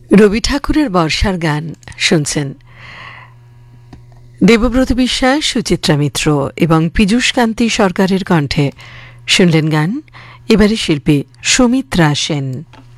রবি ঠাকুরের বর্ষার গান শুনছেন। দেবব্রত বিশ্বাস, সুচিত্রা মিত্র এবং পীযূষকান্তি সরকারের কণ্ঠে শুনলেন গান। এবারে শিল্পী সুমিত্রা সেন।